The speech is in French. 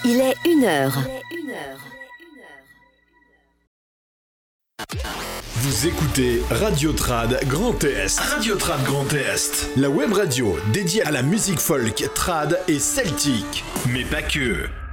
Il est 1h. Vous écoutez Radio Trad Grand Est. Radio Trad Grand Est. La web radio dédiée à la musique folk, trad et celtique. Mais pas que.